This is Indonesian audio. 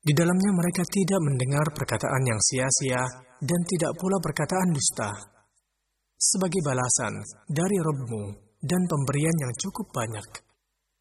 Di dalamnya mereka tidak mendengar perkataan yang sia-sia dan tidak pula perkataan dusta. Sebagai balasan dari Rabb-Mu dan pemberian yang cukup banyak.